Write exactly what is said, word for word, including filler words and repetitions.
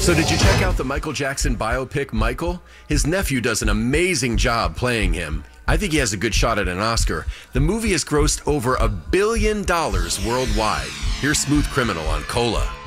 So did you check out the Michael Jackson biopic, Michael? His nephew does an amazing job playing him. I think he has a good shot at an Oscar. The movie has grossed over a billion dollars worldwide. Here's Smooth Criminal on Cola.